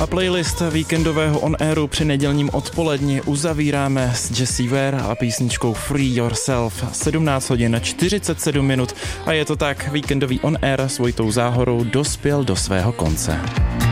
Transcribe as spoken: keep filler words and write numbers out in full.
A playlist víkendového On Airu při nedělním odpoledni uzavíráme s Jessie Ware a písničkou Free Yourself. sedmnáct hodin čtyřicet sedm minut a je to tak, víkendový On Air s Vojtou Záhorou dospěl do svého konce.